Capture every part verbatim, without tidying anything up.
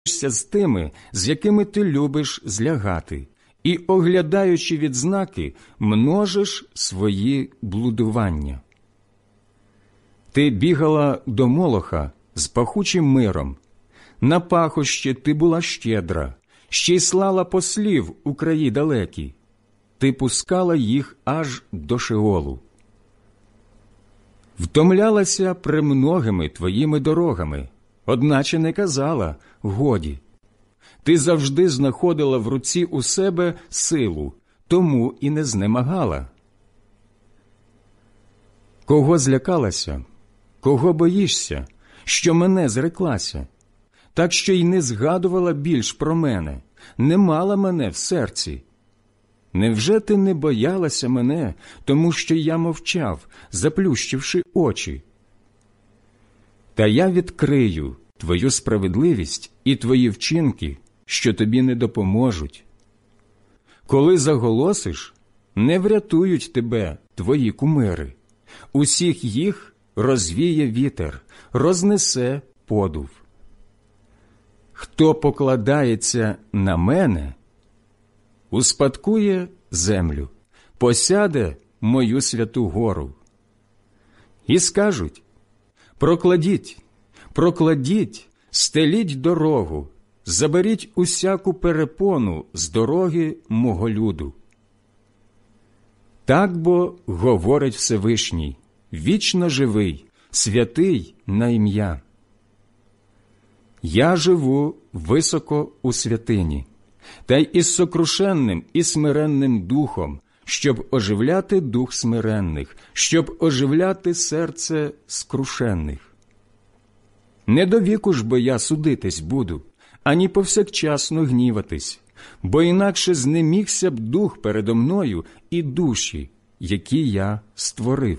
з тими, з якими ти любиш злягати, і, оглядаючи відзнаки, множиш свої блудування. Ти бігала до Молоха з пахучим миром. На пахощі ти була щедра, ще й слала послів у краї далекі. Ти пускала їх аж до Шеолу. Втомлялася премногими твоїми дорогами, одначе не казала «годі». Ти завжди знаходила в руці у себе силу, тому і не знемагала. Кого злякалася, кого боїшся, що мене зреклася, так що й не згадувала більш про мене, не мала мене в серці? Невже ти не боялася мене, тому що я мовчав, заплющивши очі? Та я відкрию твою справедливість і твої вчинки, що тобі не допоможуть. Коли заголосиш, не врятують тебе твої кумири. Усіх їх розвіє вітер, рознесе подув. Хто покладається на мене, успадкує землю, посяде мою святу гору. І скажуть: прокладіть, прокладіть, стеліть дорогу, заберіть усяку перепону з дороги мого люду. Так бо говорить Всевишній, вічно живий, святий на ім'я. Я живу високо у святині, та й із сокрушенним і смиренним духом, щоб оживляти дух смиренних, щоб оживляти серце скрушених. Не до віку ж бо я судитись буду, ані повсякчасно гніватись, бо інакше знемігся б дух передо мною і душі, які я створив.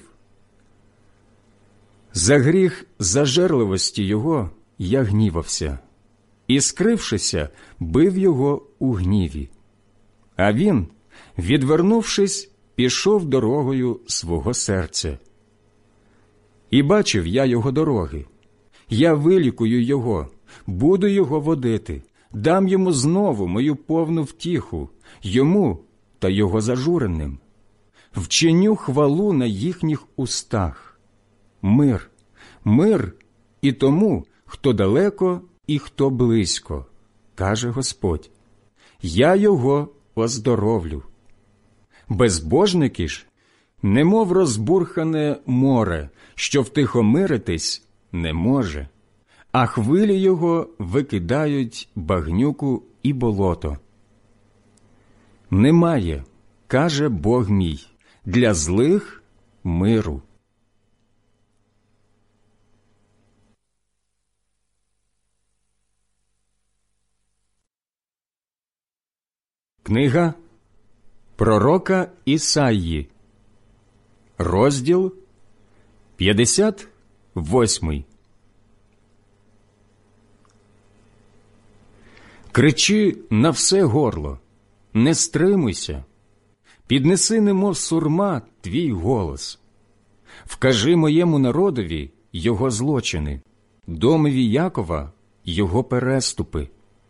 За гріх зажерливості його я гнівався, і, скрившися, бив його у гніві. А він, відвернувшись, пішов дорогою свого серця. І бачив я його дороги. Я вилікую його, буду його водити, дам йому знову мою повну втіху, йому та його зажуреним. Вчиню хвалу на їхніх устах. Мир, мир і тому, хто далеко і хто близько, каже Господь. Я його оздоровлю. Безбожники ж, немов розбурхане море, що втихомиритись не може, а хвилі його викидають багнюку і болото. Немає, каже Бог мій, для злих миру. Книга пророка Ісаї, розділ п'ятдесят восьмий. Кричи на все горло, не стримуйся, піднеси, немов сурма, твій голос. Вкажи моєму народові його злочини, домові Якова його переступи.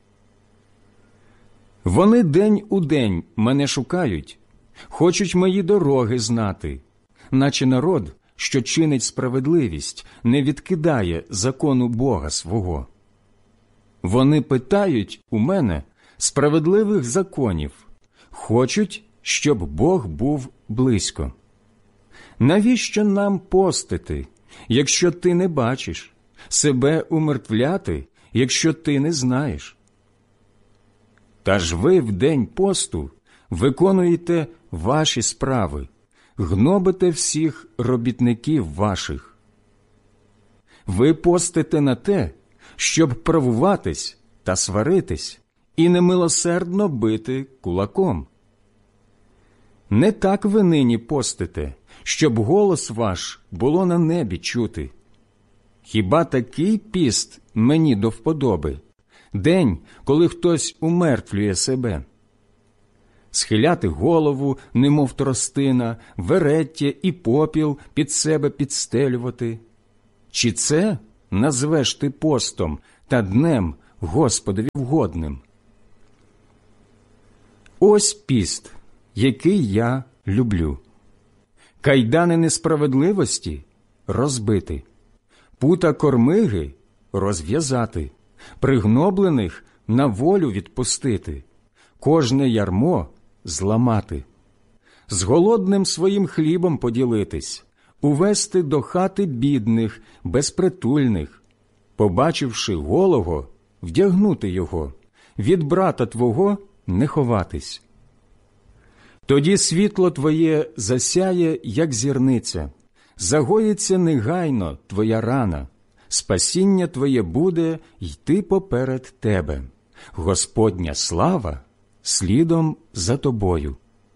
Вони день у день мене шукають, хочуть мої дороги знати, наче народ, що чинить справедливість, не відкидає закону Бога свого. Вони питають у мене справедливих законів, хочуть, щоб Бог був близько. Навіщо нам постити, якщо ти не бачиш, себе умертвляти, якщо ти не знаєш? Та ж ви в день посту виконуєте ваші справи, гнобите всіх робітників ваших. Ви постите на те, щоб правуватись та сваритись, і немилосердно бити кулаком. Не так ви нині постите, щоб голос ваш було на небі чути. Хіба такий піст мені до вподоби? День, коли хтось умертвлює себе. Схиляти голову, немов тростина, вереття і попіл під себе підстелювати. Чи це назвеш ти постом та днем Господові вгодним. Ось піст, який я люблю. Кайдани несправедливості розбити, пута кормиги розв'язати, пригноблених на волю відпустити, кожне ярмо зламати, з голодним своїм хлібом поділитись, увести до хати бідних, безпритульних, побачивши голого, вдягнути його, від брата твого не ховатись. Тоді світло твоє засяє, як зірниця, загоїться негайно твоя рана, спасіння твоє буде йти поперед тебе, Господня слава слідом за тобою.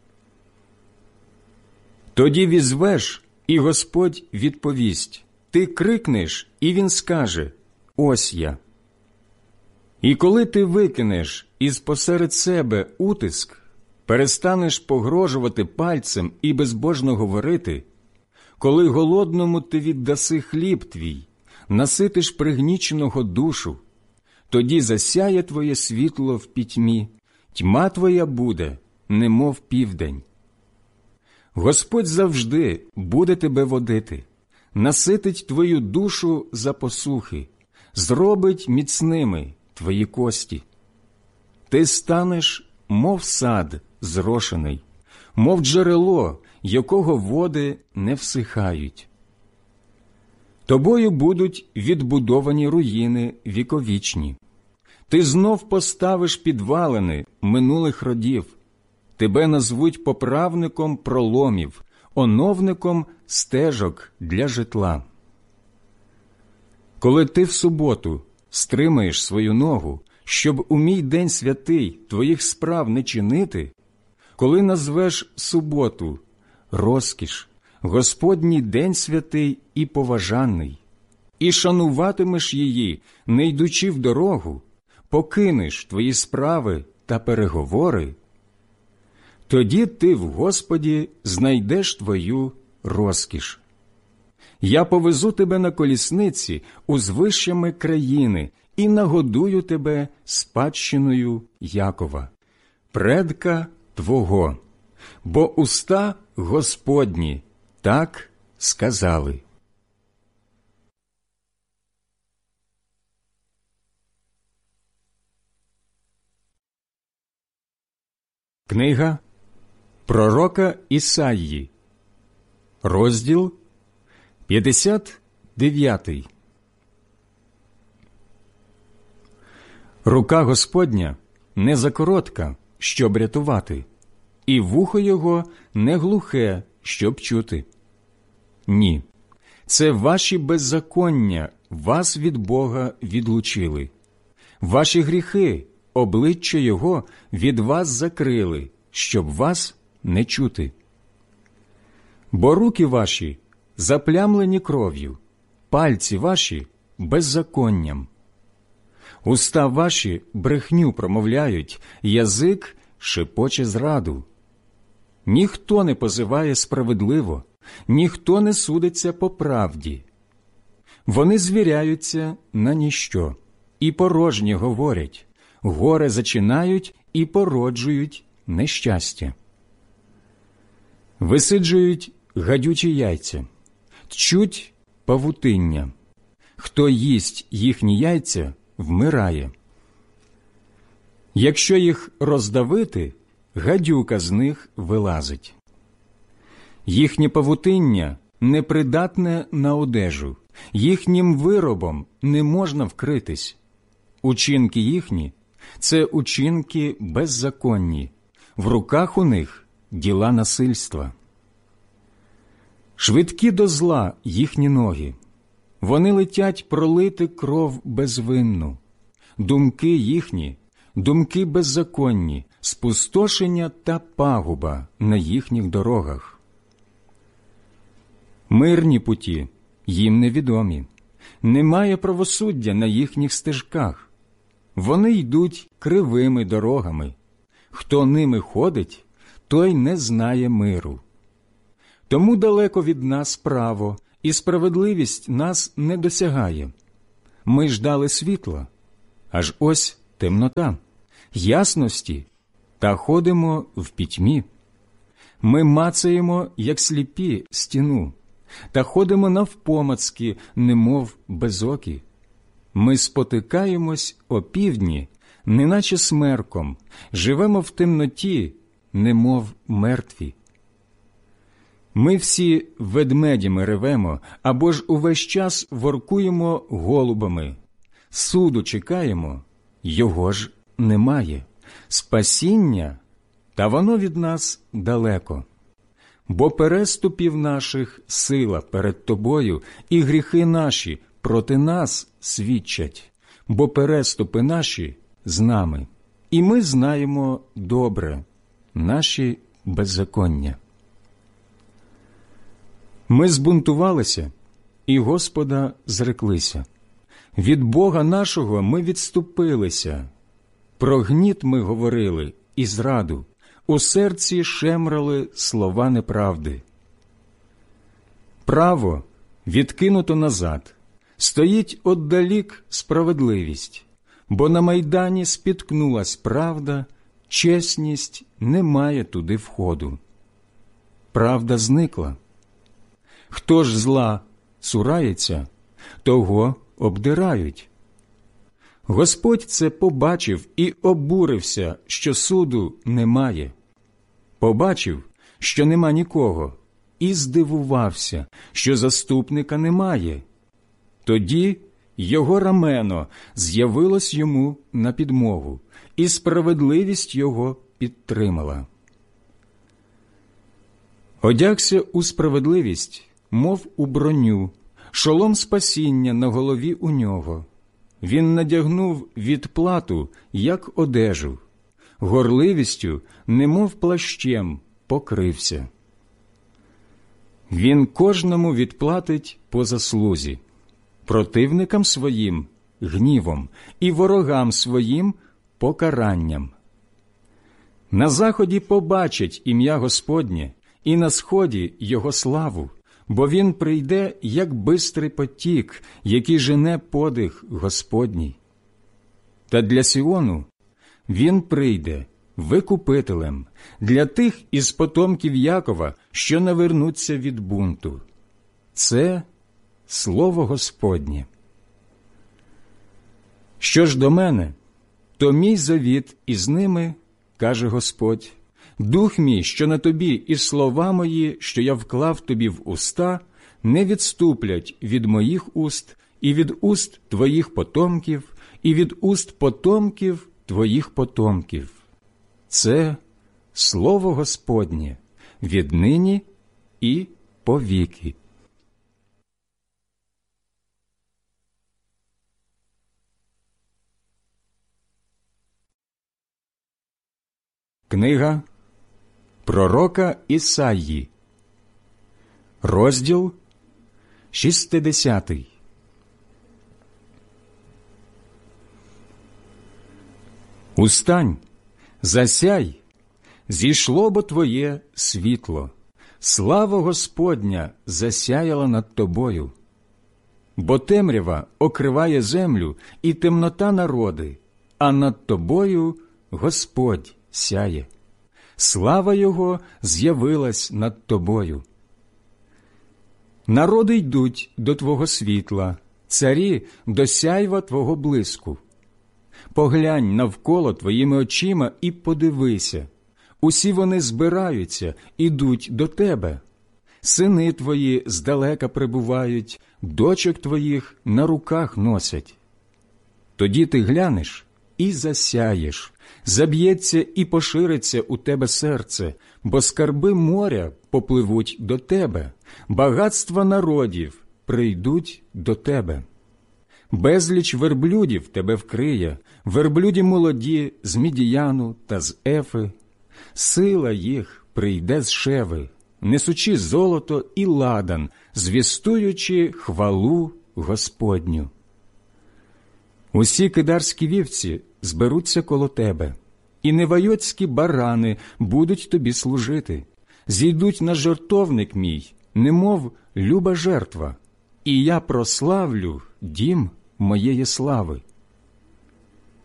Тоді візвеш, і Господь відповість, ти крикнеш, і Він скаже, ось я. І коли ти викинеш із посеред себе утиск, перестанеш погрожувати пальцем і безбожно говорити, коли голодному ти віддаси хліб твій, наситиш пригніченого душу, тоді засяє твоє світло в пітьмі, тьма твоя буде, немов південь. Господь завжди буде тебе водити, наситить твою душу за посухи, зробить міцними твої кості. Ти станеш, мов сад зрошений, мов джерело, якого води не всихають. Тобою будуть відбудовані руїни віковічні. Ти знов поставиш підвалини минулих родів. Тебе назвуть поправником проломів, оновником стежок для житла. Коли ти в суботу стримаєш свою ногу, щоб у мій день святий твоїх справ не чинити, коли назвеш суботу розкіш, Господній день святий і поважаний, і шануватимеш її, не йдучи в дорогу, покинеш твої справи та переговори, тоді ти в Господі знайдеш твою розкіш. Я повезу тебе на колісниці узвищами країни і нагодую тебе спадщиною Якова, предка твого, бо уста Господні так сказали. Книга пророка Ісаї, розділ п'ятдесят дев'ятий. Рука Господня не закоротка, щоб рятувати, і вухо його не глухе, щоб чути. Ні, це ваші беззаконня вас від Бога відлучили. Ваші гріхи, обличчя його від вас закрили, щоб вас не чути. Бо руки ваші заплямлені кров'ю, пальці ваші беззаконням. Уста ваші брехню промовляють, язик шепоче зраду. Ніхто не позиває справедливо, ніхто не судиться по правді. Вони звіряються на ніщо і порожнє говорять, горе зачинають і породжують нещастя. Висиджують гадючі яйця, тчуть павутиння. Хто їсть їхні яйця, вмирає. Якщо їх роздавити, гадюка з них вилазить. Їхнє павутиння непридатне на одежу, їхнім виробом не можна вкритись. Учинки їхні – це учинки беззаконні, в руках у них діла насильства. Швидкі до зла їхні ноги, вони летять пролити кров безвинну. Думки їхні – думки беззаконні, спустошення та пагуба на їхніх дорогах. Мирні путі їм невідомі, немає правосуддя на їхніх стежках. Вони йдуть кривими дорогами. Хто ними ходить, той не знає миру. Тому далеко від нас право, і справедливість нас не досягає. Ми ждали світла, аж ось темнота, ясності, та ходимо в пітьмі. Ми мацаємо, як сліпі, стіну, та ходимо навпомацки, немов безокі. Ми спотикаємось опівдні, неначе смерком, живемо в темноті, немов мертві. Ми всі ведмедями ревемо, або ж увесь час воркуємо голубами. Суду чекаємо, його ж немає. Спасіння, та воно від нас далеко. Бо переступів наших сила перед тобою, і гріхи наші проти нас свідчать, бо переступи наші з нами, і ми знаємо добре наші беззаконня. Ми збунтувалися, і Господа зреклися. Від Бога нашого ми відступилися. Про гніт ми говорили і зраду, у серці шемрали слова неправди. Право відкинуто назад, стоїть отдалік справедливість, бо на майдані спіткнулась правда, чесність не має туди входу. Правда зникла. Хто ж зла цурається, того обдирають. Господь це побачив і обурився, що суду немає. Побачив, що нема нікого, і здивувався, що заступника немає. Тоді його рамено з'явилось йому на підмогу, і справедливість його підтримала. Одягся у справедливість, мов у броню, шолом спасіння на голові у нього. Він надягнув відплату, як одежу, горливістю, немов плащем, покрився. Він кожному відплатить по заслузі, противникам своїм – гнівом, і ворогам своїм – покаранням. На заході побачать ім'я Господнє, і на сході його славу, бо він прийде, як бистрий потік, який жене подих Господній. Та для Сіону він прийде викупителем, для тих із потомків Якова, що навернуться від бунту. Це слово Господнє. Що ж до мене, то мій завіт із ними, каже Господь, дух мій, що на тобі, і слова мої, що я вклав тобі в уста, не відступлять від моїх уст, і від уст твоїх потомків, і від уст потомків твоїх потомків. Це слово Господнє віднині і повіки. Книга пророка Ісаї, розділ шістдесятий. Устань, засяй, зійшло бо твоє світло, слава Господня засяяла над тобою. Бо темрява окриває землю і темнота народи, а над тобою Господь сяє. Слава Його з'явилась над тобою. Народи йдуть до твого світла, царі до сяйва твого блиску. Поглянь навколо твоїми очима і подивися. Усі вони збираються, ідуть до тебе. Сини твої здалека прибувають, дочок твоїх на руках носять. Тоді ти глянеш і засяєш, заб'ється і пошириться у тебе серце, бо скарби моря попливуть до тебе, багатства народів прийдуть до тебе. Безліч верблюдів тебе вкриє, верблюді молоді з Мідіяну та з Ефи. Сила їх прийде з Шеви, несучи золото і ладан, звістуючи хвалу Господню. Усі кидарські вівці зберуться коло тебе, і невайотські барани будуть тобі служити. Зійдуть на жертовник мій, немов люба жертва, і я прославлю дім моєї слави.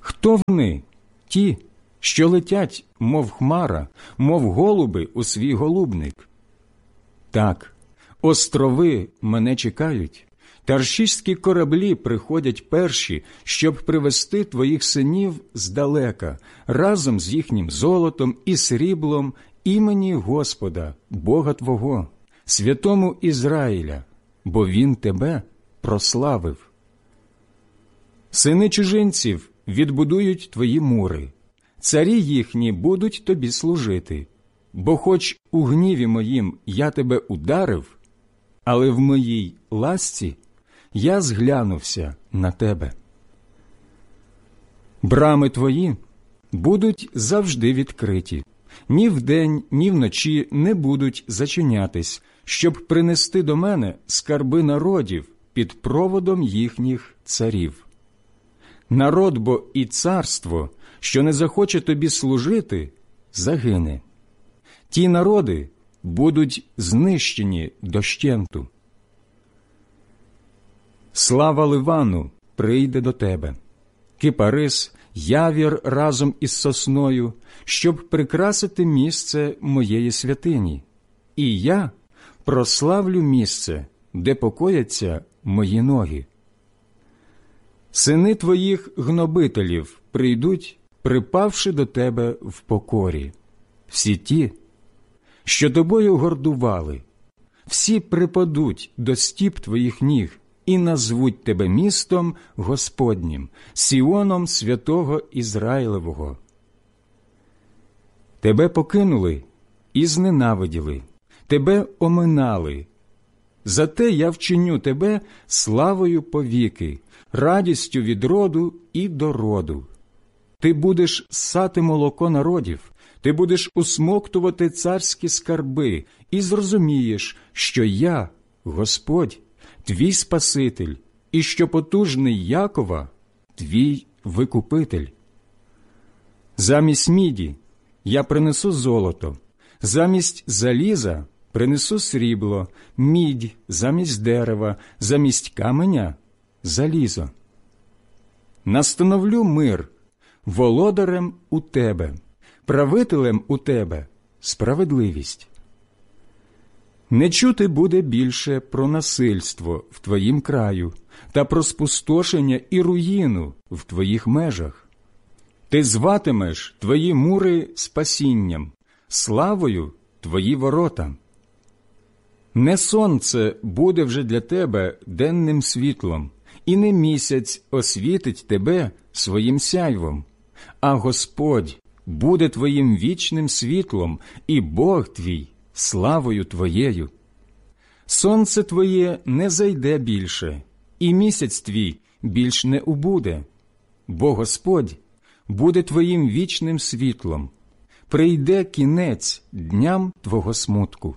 Хто вони? Ті, що летять, мов хмара, мов голуби у свій голубник. Так, острови мене чекають, таршиські кораблі приходять перші, щоб привезти твоїх синів здалека, разом з їхнім золотом і сріблом імені Господа, Бога твого, святому Ізраїля, бо Він тебе прославив. Сини чужинців відбудують твої мури, царі їхні будуть тобі служити, бо хоч у гніві моїм я тебе ударив, але в моїй ласці я зглянувся на тебе. Брами твої будуть завжди відкриті, ні вдень, ні вночі не будуть зачинятись, щоб принести до мене скарби народів під проводом їхніх царів. Народ бо і царство, що не захоче тобі служити, загине. Ті народи будуть знищені дощенту. Слава Ливану прийде до тебе, кипарис, явір разом із сосною, щоб прикрасити місце моєї святині. І я прославлю місце, де покояться мої ноги. Сини твоїх гнобителів прийдуть, припавши до тебе в покорі. Всі ті, що тобою гордували, всі припадуть до стіп твоїх ніг і назвуть тебе містом Господнім, Сіоном святого Ізраїлевого. Тебе покинули і зненавиділи, тебе оминали. Зате я вчиню тебе славою повіки, радістю від роду і до роду. Ти будеш ссати молоко народів, ти будеш усмоктувати царські скарби і зрозумієш, що я, Господь, твій Спаситель, і що потужний Якова – твій Викупитель. Замість міді я принесу золото, замість заліза принесу срібло, мідь замість дерева, замість каменя – залізо. Настановлю мир, володарем у тебе, правителем у тебе справедливість. Не чути буде більше про насильство в твоїм краю та про спустошення і руїну в твоїх межах. Ти зватимеш твої мури спасінням, славою твої ворота. Не сонце буде вже для тебе денним світлом, і не місяць освітить тебе своїм сяйвом, а Господь буде твоїм вічним світлом, і Бог твій славою твоєю. Сонце твоє не зайде більше, і місяць твій більш не убуде, бо Господь буде твоїм вічним світлом. Прийде кінець дням твого смутку.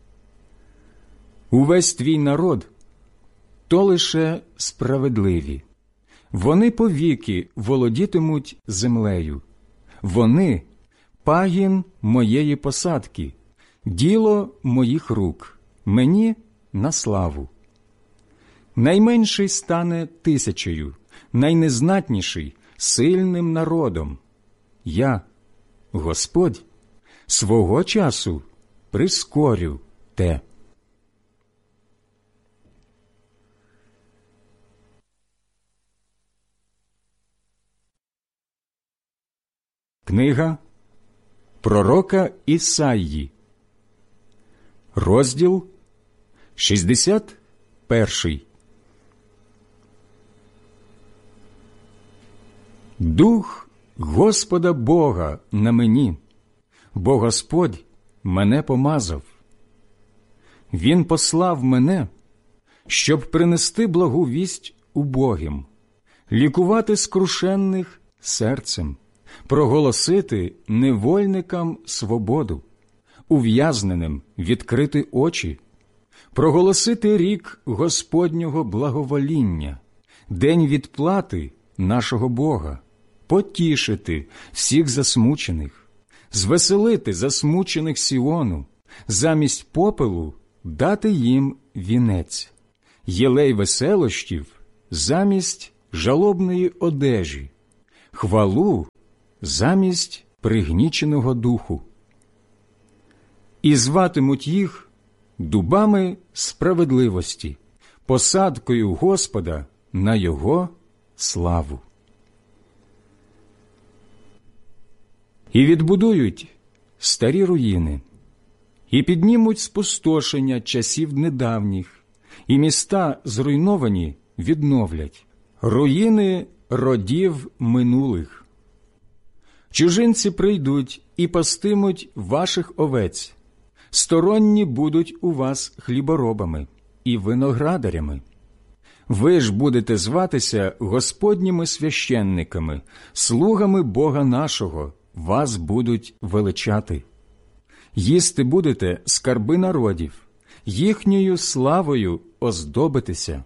Увесь твій народ – то лише справедливі. Вони повіки володітимуть землею. Вони – пагін моєї посадки, діло моїх рук, мені на славу. Найменший стане тисячею, найнезнатніший – сильним народом. Я, Господь, свого часу прискорю те. Книга пророка Ісаї, розділ шістдесят перший. Дух Господа Бога на мені, бо Господь мене помазав. Він послав мене, щоб принести благу вість убогим, лікувати скрушенних серцем, проголосити невольникам свободу, ув'язненим відкрити очі, проголосити рік Господнього благовоління, день відплати нашого Бога, потішити всіх засмучених, звеселити засмучених Сіону, замість попелу дати їм вінець, єлей веселощів замість жалобної одежі, хвалу замість пригніченого духу. І зватимуть їх дубами справедливості, посадкою Господа на Його славу. І відбудують старі руїни, і піднімуть спустошення часів недавніх, і міста зруйновані відновлять, руїни родів минулих. Чужинці прийдуть і пастимуть ваших овець, сторонні будуть у вас хліборобами і виноградарями. Ви ж будете зватися Господніми священниками, слугами Бога нашого, вас будуть величати. Їсти будете скарби народів, їхньою славою оздобитеся.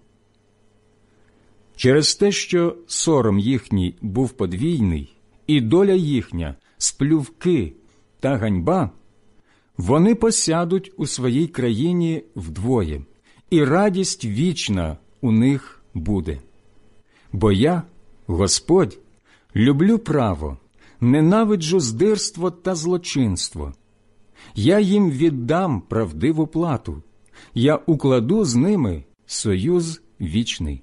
Через те, що сором їхній був подвійний, і доля їхня – сплювки та ганьба, вони посядуть у своїй країні вдвоє, і радість вічна у них буде. Бо я, Господь, люблю право, ненавиджу здирство та злочинство. Я їм віддам правдиву плату, я укладу з ними союз вічний.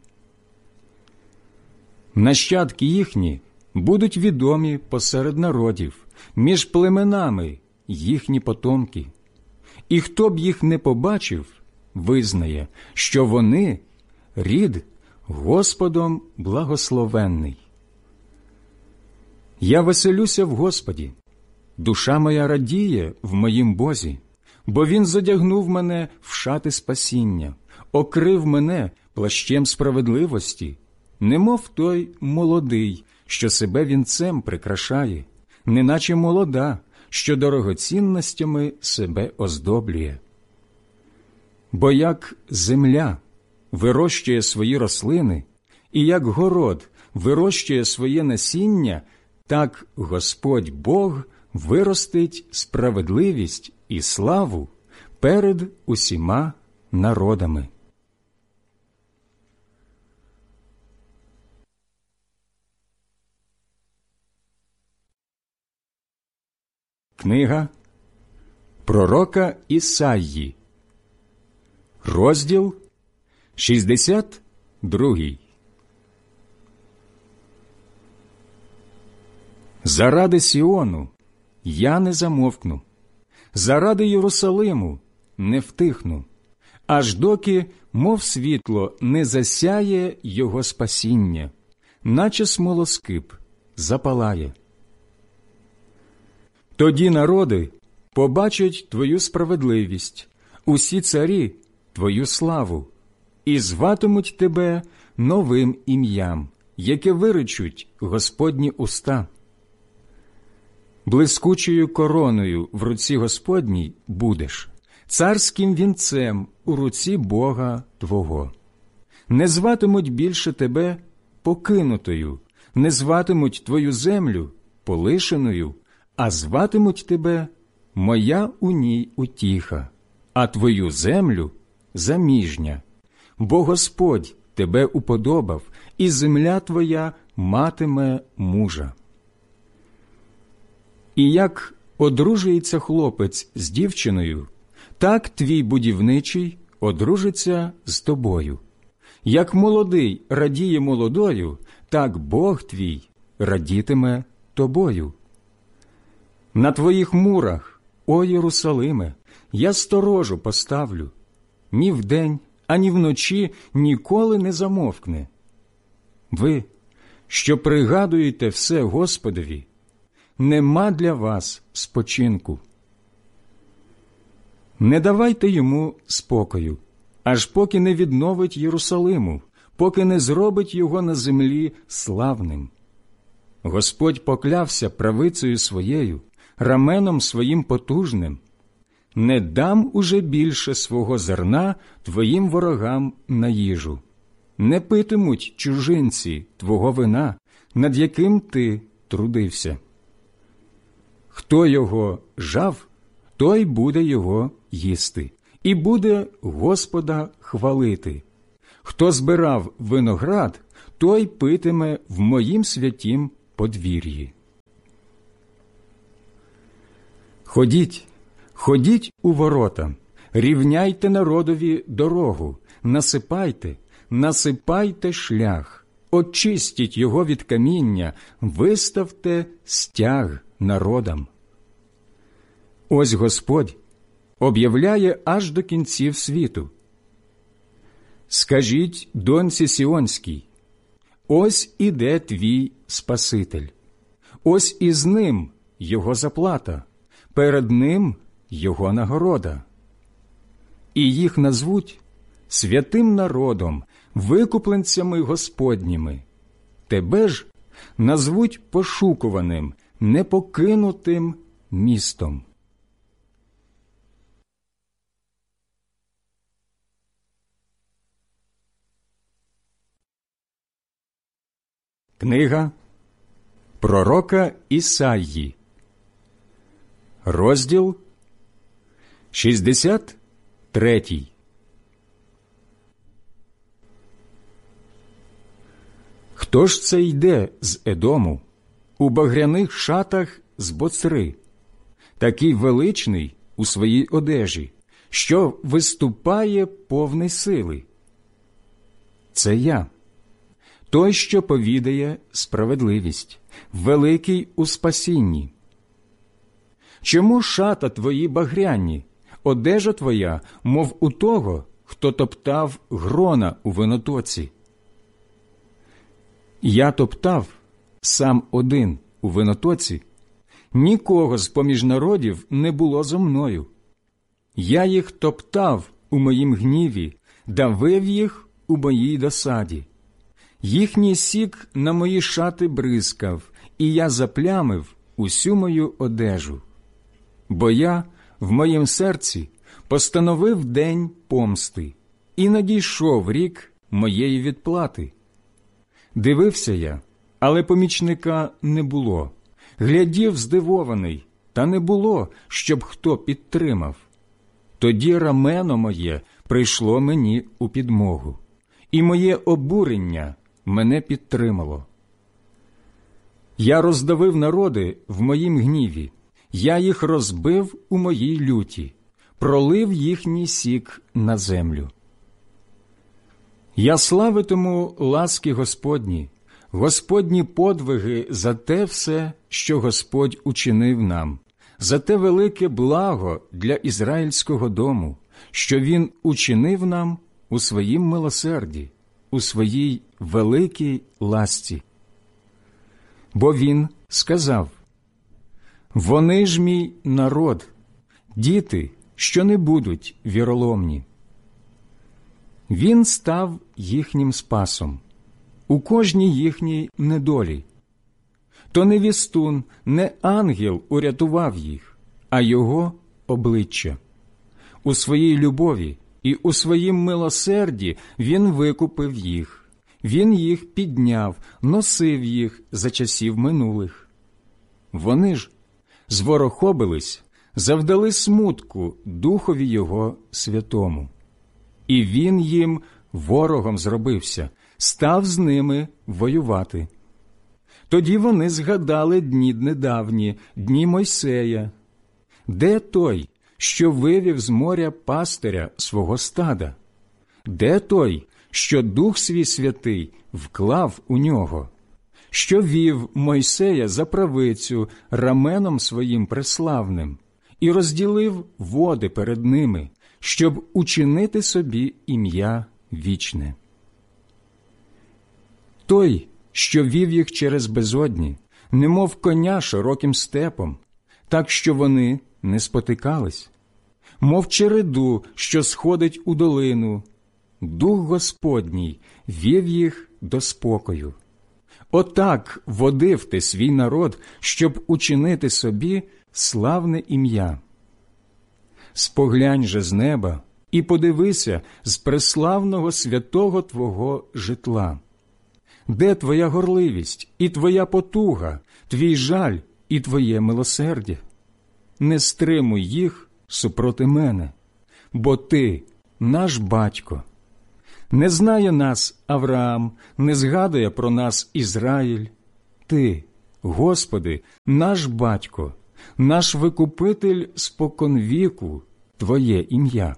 Нащадки їхні будуть відомі посеред народів, між племенами їхні потомки. І хто б їх не побачив, визнає, що вони – рід Господом благословенний. Я веселюся в Господі, душа моя радіє в моїм Бозі, бо Він зодягнув мене в шати спасіння, окрив мене плащем справедливості, немов той молодий, що себе вінцем прикрашає, неначе молода, що дорогоцінностями себе оздоблює. Бо як земля вирощує свої рослини, і як город вирощує своє насіння, так Господь Бог виростить справедливість і славу перед усіма народами. Книга пророка Ісаї, розділ шістдесят другий. Заради Сіону я не замовкну, заради Єрусалиму не втихну, аж доки, мов світло, не засяє його спасіння, наче смолоскип запалає. Тоді народи побачать твою справедливість, усі царі – твою славу, і зватимуть тебе новим ім'ям, яке виречуть Господні уста. Блискучою короною в руці Господній будеш, царським вінцем у руці Бога твого. Не зватимуть більше тебе покинутою, не зватимуть твою землю полишеною, а зватимуть тебе «Моя у ній утіха», а твою землю «Заміжня». Бо Господь тебе уподобав, і земля твоя матиме мужа. І як одружується хлопець з дівчиною, так твій будівничий одружиться з тобою. Як молодий радіє молодою, так Бог твій радітиме тобою. На твоїх мурах, о Єрусалиме, я сторожу поставлю. Ні вдень, ані вночі ніколи не замовкне. Ви, що пригадуєте все Господові, нема для вас спочинку. Не давайте йому спокою, аж поки не відновить Єрусалиму, поки не зробить його на землі славним. Господь поклявся правицею своєю, раменом своїм потужним. Не дам уже більше свого зерна твоїм ворогам на їжу. Не питимуть чужинці твого вина, над яким ти трудився. Хто його жав, той буде його їсти, і буде Господа хвалити. Хто збирав виноград, той питиме в моїм святім подвір'ї. Ходіть, ходіть у ворота, рівняйте народові дорогу, насипайте, насипайте шлях, очистіть його від каміння, виставте стяг народам. Ось Господь об'являє аж до кінців світу. Скажіть доньці Сіонській: ось іде твій Спаситель, ось із ним його заплата, перед ним його нагорода. І їх назвуть святим народом, викупленцями Господніми. Тебе ж назвуть пошукуваним, непокинутим містом. Книга пророка Ісаї, розділ шістдесят третій. Хто ж це йде з Едому, у багряних шатах з Боцри, такий величний у своїй одежі, що виступає повний сили? Це я, той, що повідає справедливість, великий у спасінні. Чому шата твої багряні, одежа твоя, мов у того, хто топтав грона у винотоці? Я топтав сам один у винотоці, нікого з-поміж народів не було зо мною. Я їх топтав у моїм гніві, давив їх у моїй досаді. Їхній сік на мої шати бризкав, і я заплямив усю мою одежу. Бо я в моїм серці постановив день помсти, і надійшов рік моєї відплати. Дивився я, але помічника не було. Глядів здивований, та не було, щоб хто підтримав. Тоді рамено моє прийшло мені у підмогу, і моє обурення мене підтримало. Я роздавив народи в моїм гніві, я їх розбив у моїй люті, пролив їхній сік на землю. Я славитиму ласки Господні, Господні подвиги за те все, що Господь учинив нам, за те велике благо для ізраїльського дому, що Він учинив нам у своїм милосерді, у своїй великій ласці. Бо Він сказав: «Вони ж мій народ, діти, що не будуть віроломні». Він став їхнім спасом у кожній їхній недолі. То не вістун, не ангел урятував їх, а його обличчя. У своїй любові і у своїм милосерді він викупив їх. Він їх підняв, носив їх за часів минулих. Вони ж зворохобились, завдали смутку Духові Його Святому. І він їм ворогом зробився, став з ними воювати. Тоді вони згадали дні недавні, дні Мойсея. Де той, що вивів з моря пастиря свого стада? Де той, що Дух свій святий вклав у нього? Що вів Мойсея за правицю раменом своїм преславним і розділив води перед ними, щоб учинити собі ім'я вічне? Той, що вів їх через безодні, немов коня широким степом, так що вони не спотикались, мов череду, що сходить у долину, Дух Господній вів їх до спокою. Отак водив ти свій народ, щоб учинити собі славне ім'я. Споглянь же з неба і подивися з преславного святого твого житла. Де твоя горливість і твоя потуга, твій жаль і твоє милосердя? Не стримуй їх супроти мене, бо ти наш батько. Не знає нас Авраам, не згадує про нас Ізраїль. Ти Господи, наш Батько, наш Викупитель споконвіку, Твоє ім'я.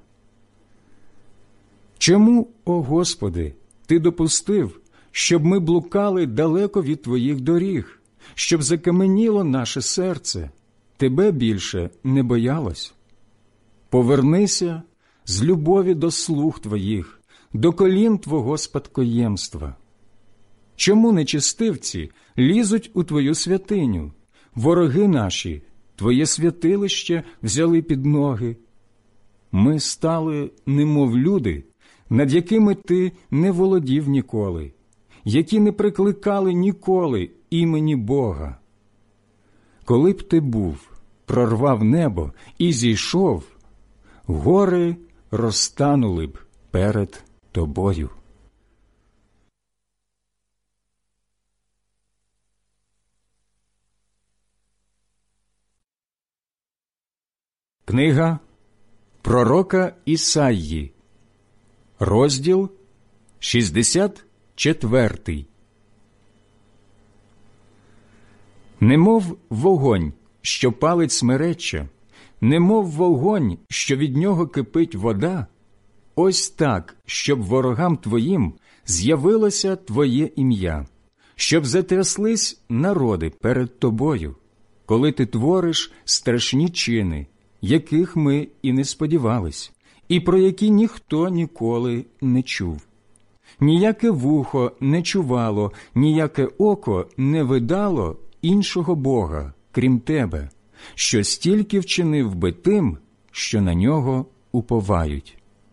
Чому, о Господи, Ти допустив, щоб ми блукали далеко від Твоїх доріг, щоб закаменіло наше серце, Тебе більше не боялось? Повернися з любові до слуг Твоїх, до колін Твого спадкоємства. Чому нечестивці лізуть у Твою святиню? Вороги наші Твоє святилище взяли під ноги. Ми стали немов люди, над якими Ти не володів ніколи, які не прикликали ніколи імені Бога. Коли б Ти був, прорвав небо і зійшов, гори розтанули б перед Тобою. Книга пророка Ісаї, розділ шістдесят четвертий. Немов вогонь, що палить смереччя, немов вогонь, що від нього кипить вода, ось так, щоб ворогам Твоїм з'явилося Твоє ім'я, щоб затряслись народи перед Тобою, коли Ти твориш страшні чини, яких ми і не сподівались, і про які ніхто ніколи не чув. Ніяке вухо не чувало, ніяке око не видало іншого Бога, крім Тебе, що стільки вчинив би тим, що на нього уповають.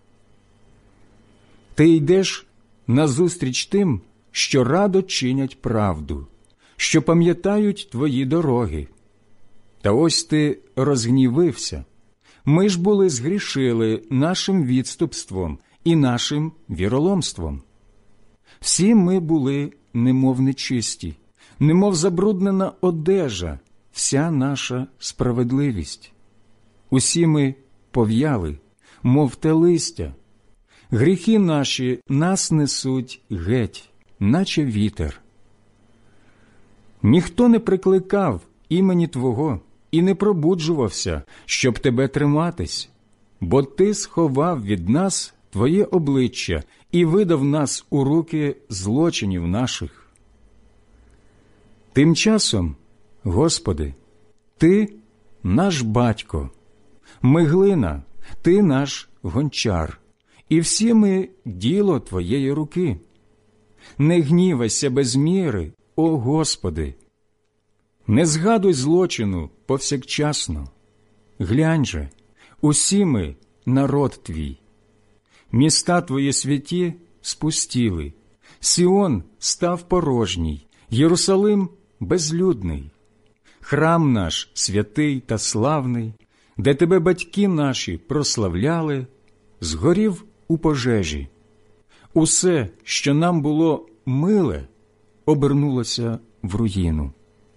Ти йдеш назустріч тим, що радо чинять правду, що пам'ятають Твої дороги. Та ось Ти розгнівився. Ми ж були згрішили нашим відступством і нашим віроломством. Всі ми були немов нечисті, немов забруднена одежа, вся наша справедливість. Усі ми пов'яли, мов те листя. Гріхи наші нас несуть геть, наче вітер. Ніхто не прикликав імені Твого і не пробуджувався, щоб Тебе триматись, бо Ти сховав від нас Твоє обличчя і видав нас у руки злочинів наших. Тим часом, Господи, Ти наш Батько, ми глина, Ти наш гончар, і всі ми діло Твоєї руки. Не гнівайся без міри, о Господи! Не згадуй злочину повсякчасно. Глянь же, усі ми – народ Твій. Міста Твої святі спустіли, Сіон став порожній, Єрусалим – безлюдний. Храм наш святий та славний, де Тебе батьки наші прославляли, згорів у пожежі. Усе, що нам було миле, обернулося в руїну.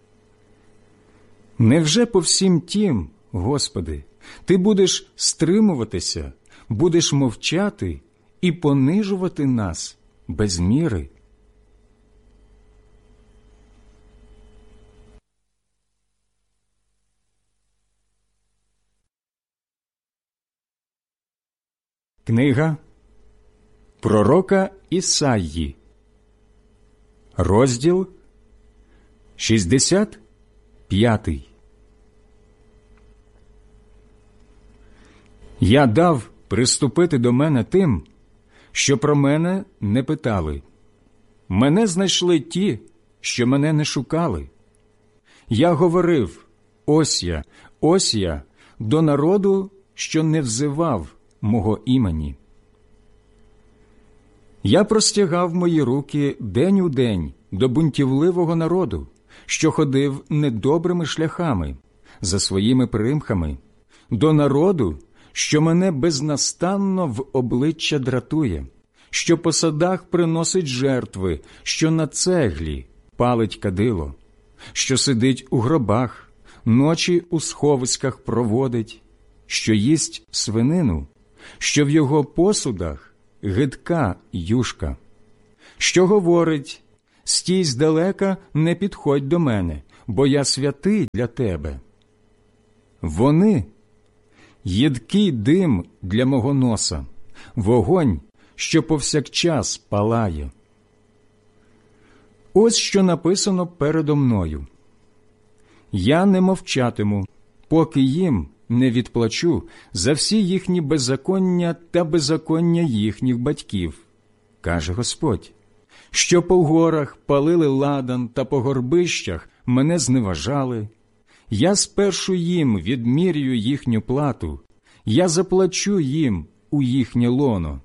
Невже по всім тім, Господи, Ти будеш стримуватися, будеш мовчати і понижувати нас без міри? Книга пророка Ісаї, розділ шістдесят п'ятий. Я дав приступити до мене тим, що про мене не питали. Мене знайшли ті, що мене не шукали. Я говорив: ось я, ось я, до народу, що не взивав мого імені. Я простягав мої руки день у день до бунтівливого народу, що ходив недобрими шляхами, за своїми примхами, до народу, що мене безнастанно в обличчя дратує, що по садах приносить жертви, що на цеглі палить кадило, що сидить у гробах, ночі у сховиськах проводить, що їсть свинину, що в його посудах гидка юшка, що говорить: стій здалека, не підходь до мене, бо я святий для тебе. Вони – їдкий дим для мого носа, вогонь, що повсякчас палає. Ось що написано передо мною. Я не мовчатиму, поки їм не відплачу за всі їхні беззаконня та беззаконня їхніх батьків, каже Господь, що по горах палили ладан та по горбищах мене зневажали. Я спершу їм відмірюю їхню плату, я заплачу їм у їхнє лоно.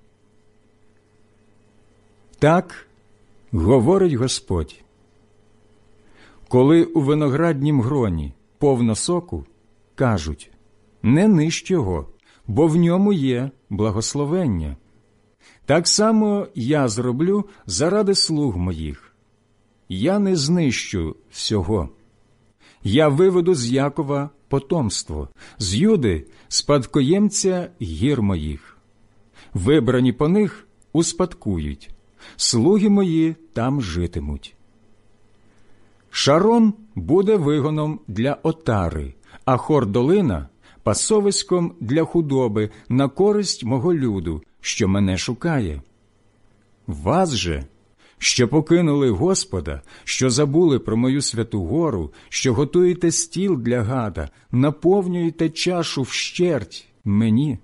Так говорить Господь. Коли у винограднім гроні повно соку, кажуть, не нищ його, бо в ньому є благословення. Так само я зроблю заради слуг моїх. Я не знищу всього. Я виведу з Якова потомство, з Юди спадкоємця гір моїх. Вибрані по них успадкують, слуги мої там житимуть. Шарон буде вигоном для отари, а Хор-долина – пасовиськом для худоби на користь мого люду, що мене шукає. Вас же, що покинули Господа, що забули про мою святу гору, що готуєте стіл для гада, наповнюєте чашу вщерть мені.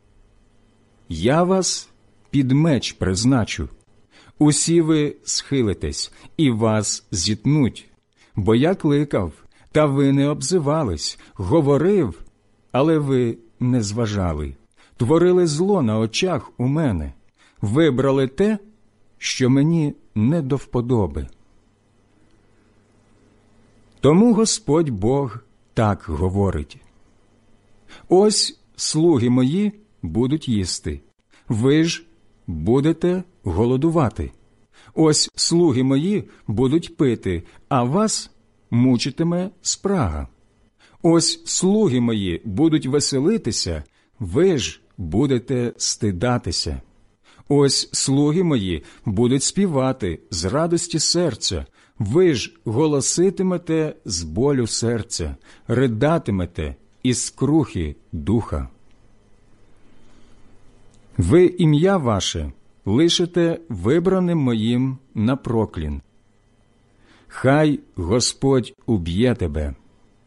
Я вас під меч призначу. Усі ви схилитесь, і вас зітнуть. Бо я кликав, та ви не обзивались, говорив, але ви не зважали. Творили зло на очах у мене, вибрали те, що мені не до вподоби. Тому Господь Бог так говорить. Ось слуги мої будуть їсти, ви ж будете голодувати. Ось слуги мої будуть пити, а вас мучитиме спрага. Ось слуги мої будуть веселитися, ви ж будете стидатися. Ось слуги мої будуть співати з радості серця, ви ж голоситимете з болю серця, ридатимете із скрухи духа. Ви ім'я ваше лишите вибраним моїм на проклін. Хай Господь уб'є тебе.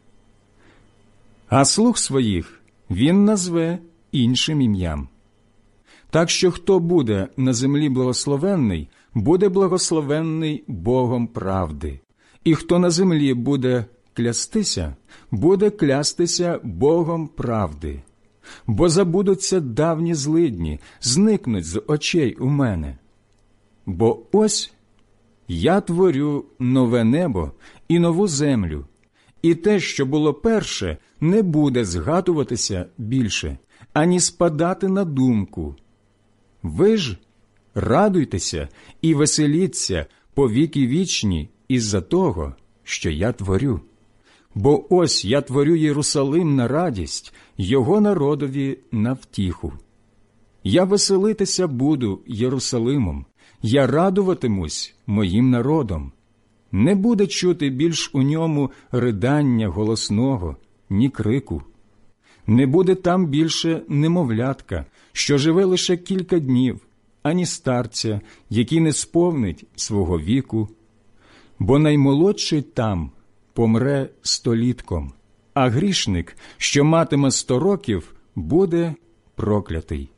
А слуг своїх він назве іншим ім'ям. Так що хто буде на землі благословенний, буде благословенний Богом правди. І хто на землі буде клястися, буде клястися Богом правди. Бо забудуться давні злидні, зникнуть з очей у мене. Бо ось я творю нове небо і нову землю, і те, що було перше, не буде згадуватися більше, ані спадати на думку. Ви ж радуйтеся і веселіться по віки вічні із-за того, що я творю. Бо ось я творю Єрусалим на радість, його народові на втіху. Я веселитися буду Єрусалимом, я радуватимусь моїм народом. Не буде чути більш у ньому ридання голосного, ні крику. Не буде там більше немовлятка, що живе лише кілька днів, ані старця, який не сповнить свого віку. Бо наймолодший там помре столітком, а грішник, що матиме сто років, буде проклятий.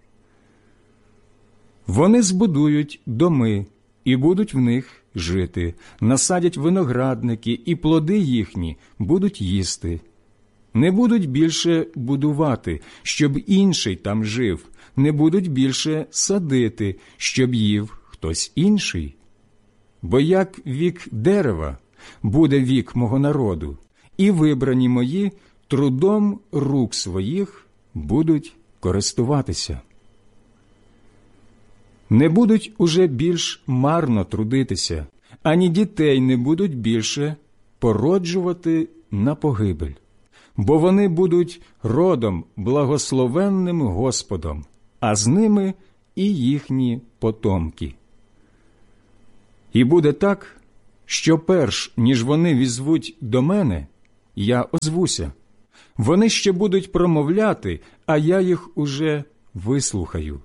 Вони збудують доми і будуть в них жити, насадять виноградники, і плоди їхні будуть їсти. Не будуть більше будувати, щоб інший там жив, не будуть більше садити, щоб їв хтось інший. Бо як вік дерева буде вік мого народу, і вибрані мої трудом рук своїх будуть користуватися. Не будуть уже більш марно трудитися, ані дітей не будуть більше породжувати на погибель, бо вони будуть родом благословенним Господом, а з ними і їхні потомки. І буде так, що перш, ніж вони візвуть до мене, я озвуся. Вони ще будуть промовляти, а я їх уже вислухаю.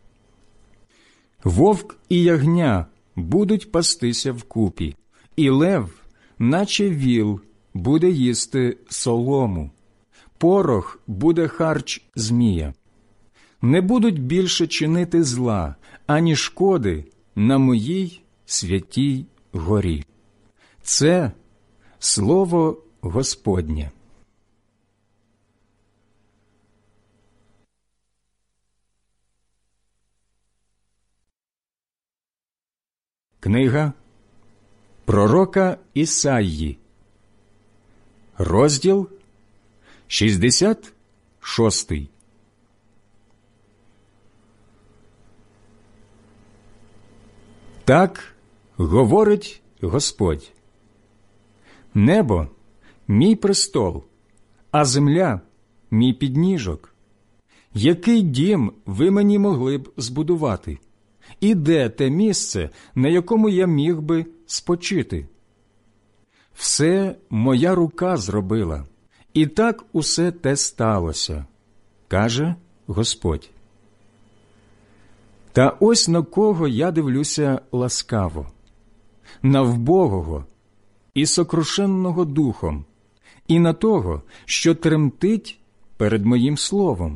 Вовк і ягня будуть пастися вкупі, і лев, наче віл, буде їсти солому. Порох буде харч змія. Не будуть більше чинити зла, ані шкоди на моїй святій горі. Це слово Господнє. Книга пророка Ісаї, розділ шістдесят шостий. Так говорить Господь: небо – мій престол, а земля – мій підніжок. Який дім ви мені могли б збудувати? І де те місце, на якому я міг би спочити? Все моя рука зробила, і так усе те сталося, каже Господь. Та ось на кого я дивлюся ласкаво, на вбогого і сокрушенного духом, і на того, що тремтить перед моїм словом.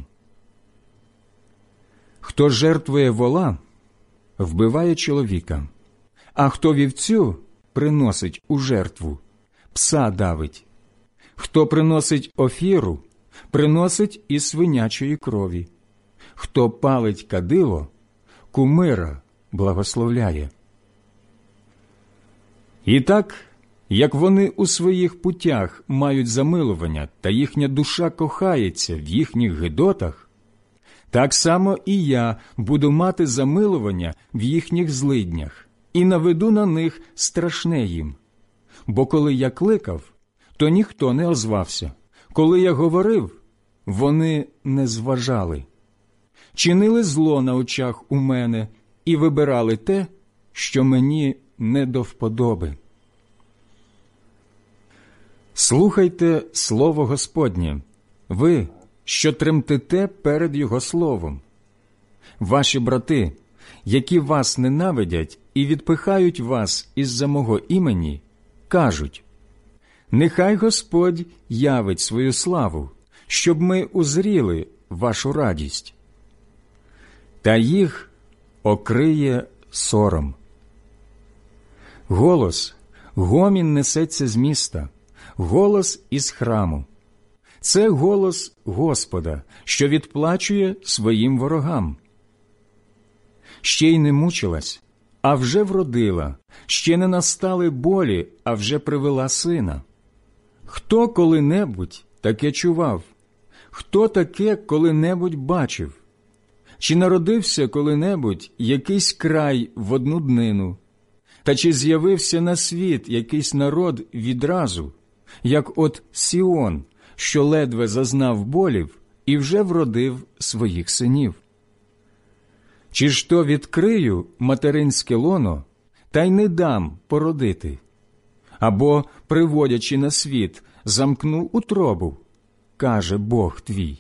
Хто жертвує вола, вбиває чоловіка, а хто вівцю приносить у жертву, пса давить. Хто приносить офіру, приносить із свинячої крові. Хто палить кадило, кумира благословляє. І так, як вони у своїх путях мають замилування, та їхня душа кохається в їхніх гидотах, так само і я буду мати замилування в їхніх злиднях і наведу на них страшне їм. Бо коли я кликав, то ніхто не озвався. Коли я говорив, вони не зважали. Чинили зло на очах у мене і вибирали те, що мені не до вподоби. Слухайте слово Господнє, ви, що тремтите перед Його словом. Ваші брати, які вас ненавидять і відпихають вас із-за мого імені, кажуть: нехай Господь явить свою славу, щоб ми узріли вашу радість. Та їх окриє сором. Голос, гомін несеться з міста, голос із храму. Це голос Господа, що відплачує своїм ворогам. Ще й не мучилась, а вже вродила, ще не настали болі, а вже привела сина. Хто коли-небудь таке чував? Хто таке коли-небудь бачив? Чи народився коли-небудь якийсь край в одну днину? Та чи з'явився на світ якийсь народ відразу, як от Сіон, що ледве зазнав болів і вже вродив своїх синів? Чи ж то відкрию материнське лоно, та й не дам породити? Або, приводячи на світ, замкну утробу, каже Бог твій.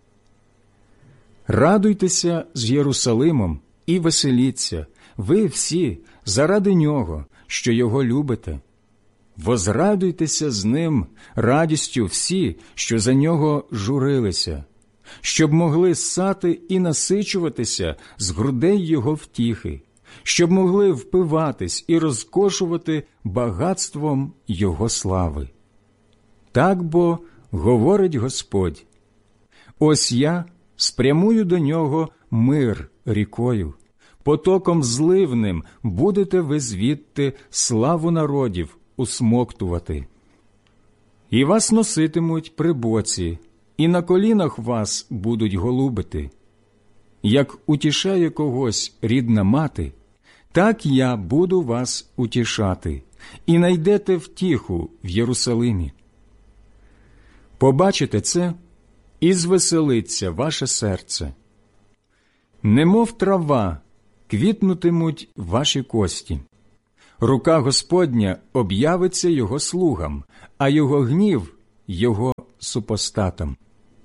Радуйтеся з Єрусалимом і веселіться, ви всі, заради нього, що його любите. Возрадуйтеся з ним радістю всі, що за нього журилися, щоб могли ссати і насичуватися з грудей його втіхи, щоб могли впиватись і розкошувати багатством його слави. Так бо говорить Господь: ось я спрямую до нього мир рікою, потоком зливним будете ви звідти славу народів усмоктувати. І вас носитимуть при боці, і на колінах вас будуть голубити. Як утішає когось рідна мати, так я буду вас утішати, і найдете втіху в Єрусалимі. Побачите це, і звеселиться ваше серце. Немов трава квітнутимуть ваші кості. Рука Господня об'явиться його слугам, а його гнів – його супостатам.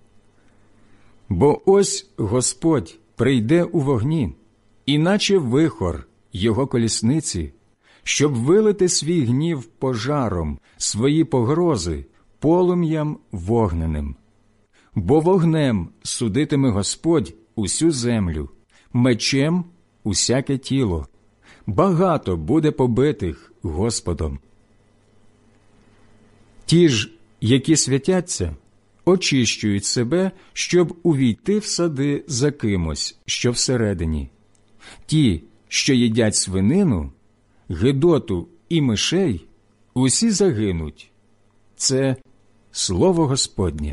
Бо ось Господь прийде у вогні, іначе вихор його колісниці, щоб вилити свій гнів пожаром, свої погрози полум'ям вогненим. Бо вогнем судитиме Господь усю землю, мечем усяке тіло. Багато буде побитих Господом. Ті ж, які святяться, очищують себе, щоб увійти в сади за кимось, що всередині. Ті, що їдять свинину, гидоту і мишей, усі загинуть. Це слово Господнє.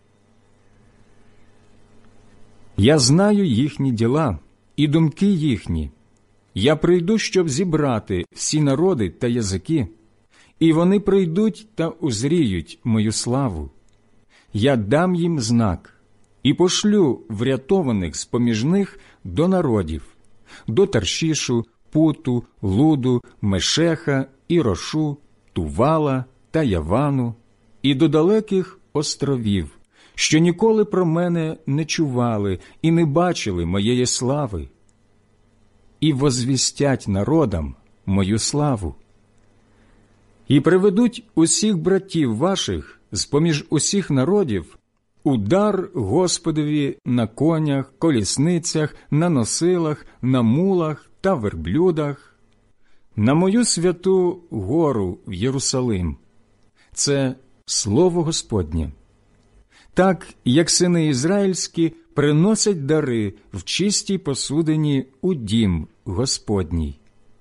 Я знаю їхні діла і думки їхні. Я прийду, щоб зібрати всі народи та язики, і вони прийдуть та узріють мою славу. Я дам їм знак і пошлю врятованих з-поміж них до народів, до Таршішу, Путу, Луду, Мешеха, Ірошу, Тувала та Явану, і до далеких островів, що ніколи про мене не чували і не бачили моєї слави, і возвістять народам мою славу. І приведуть усіх братів ваших з-поміж усіх народів у дар Господові на конях, колісницях, на носилах, на мулах та верблюдах, на мою святу гору в Єрусалим. Це слово Господнє. Так, як сини ізраїльські приносять дари в чистій посудині у дім Господній.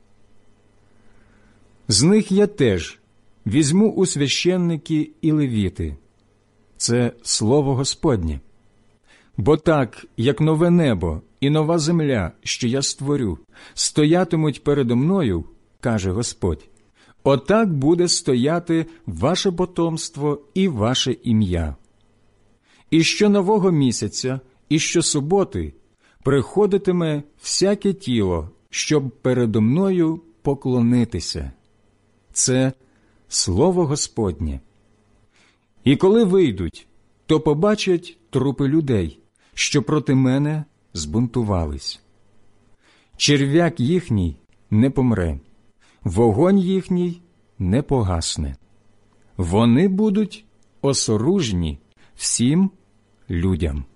З них я теж візьму у священники і левіти. Це слово Господнє. Бо так, як нове небо і нова земля, що я створю, стоятимуть передо мною, каже Господь, отак буде стояти ваше потомство і ваше ім'я. І що нового місяця, і щосуботи приходитиме всяке тіло, щоб передо мною поклонитися. Це слово Господнє. І коли вийдуть, то побачать трупи людей, що проти мене збунтувались. Черв'як їхній не помре, вогонь їхній не погасне. Вони будуть осоружні всім людям.